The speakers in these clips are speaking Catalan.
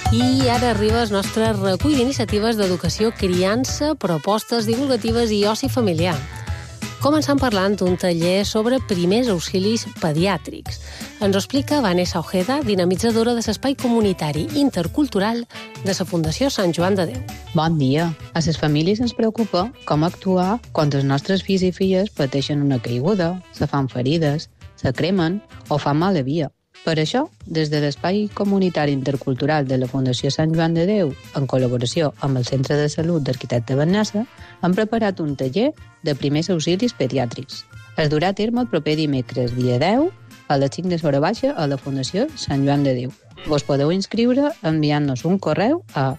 I ara arriba el nostre recull d'iniciatives d'educació, criança, propostes divulgatives i oci familiar. Començant parlant d'un taller sobre primers auxilis pediàtrics. Ens ho explica Vanessa Ojeda, dinamitzadora de l'espai comunitari intercultural de la Fundació Sant Joan de Déu. Bon dia. A les famílies ens preocupa com actuar quan els nostres fills i filles pateixen una caiguda, se fan ferides, se cremen o fan mal de via. Per això, des de l'Espai Comunitari Intercultural de la Fundació Sant Joan de Déu, en col·laboració amb el Centre de Salut d'Arquitecte Vanessa, han preparat un taller de primers auxilis pediàtrics. Es durà a terme el proper dimecres, dia 10, a les 5 de l'hora baixa a la Fundació Sant Joan de Déu. Vos podeu inscriure enviant-nos un correu a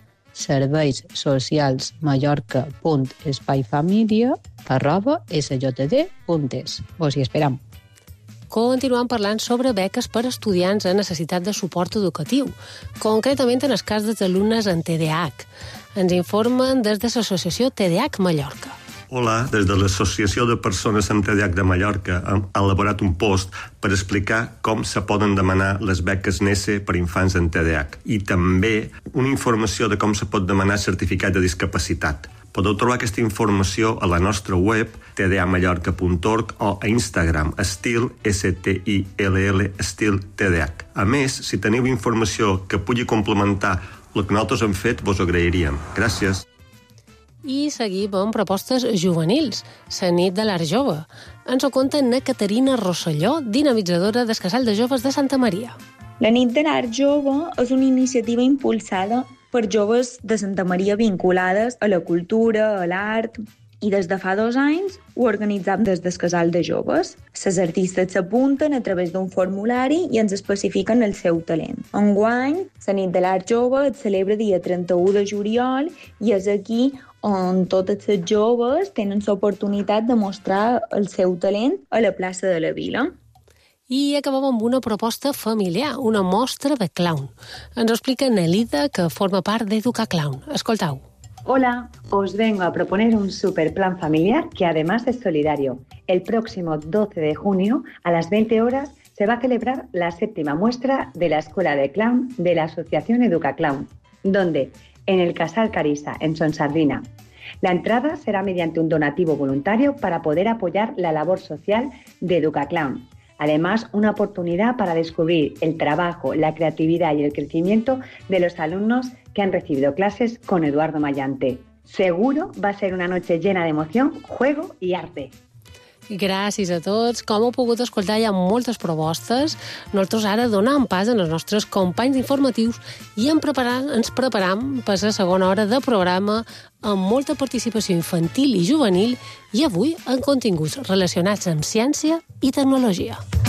serveissocials.espaiFamilia@sjd.es. Vos hi esperam. Continuem parlant sobre beques per a estudiants en necessitat de suport educatiu, concretament en el cas dels alumnes en TDAH. Ens informen des de l'associació TDAH Mallorca. Hola, des de l'Associació de Persones amb TDAH de Mallorca hem elaborat un post per explicar com se poden demanar les beques NESE per infants amb TDAH i també una informació de com se pot demanar certificat de discapacitat. Podeu trobar aquesta informació a la nostra web tdamallorca.org o a Instagram estil STILL A més, si teniu informació que pugui complementar el que nosaltres hem fet, vos ho agrairíem. Gràcies. I seguim amb propostes juvenils, la nit de l'art jove. Ens ho conta na Caterina Rosselló, dinamitzadora del Casal de Joves de Santa Maria. La nit de l'art jove és una iniciativa impulsada per joves de Santa Maria vinculades a la cultura, a l'art, i des de fa 2 anys ho organitzam des del Casal de Joves. Les artistes s'apunten a través d'un formulari i ens especifiquen el seu talent. Enguany, la nit de l'art jove es celebra dia 31 de juliol i és aquí on totes les joves tenen l'oportunitat de mostrar el seu talent a la plaça de la Vila. I acabem amb una proposta familiar, una mostra de clown. Ens ho explica Nelida, que forma part d'Educa Clown. Escoltau. Hola, os vengo a proponer un superplan familiar que además es solidario. El próximo 12 de junio, a las 20 horas, se va a celebrar la 7ª muestra de la Escuela de Clown de la Asociación Educa Clown, donde, en el Casal Carissa, en Sonsardina. La entrada será mediante un donativo voluntario para poder apoyar la labor social de Educa Clown. Además, una oportunidad para descubrir el trabajo, la creatividad y el crecimiento de los alumnos que han recibido clases con Eduardo Mayante. Seguro va a ser una noche llena de emoción, juego y arte. Gràcies a tots. Com heu pogut escoltar, hi ha moltes propostes. Nosaltres ara donem pas als nostres companys informatius i ens preparam per la segona hora de programa amb molta participació infantil i juvenil i avui en continguts relacionats amb ciència i tecnologia.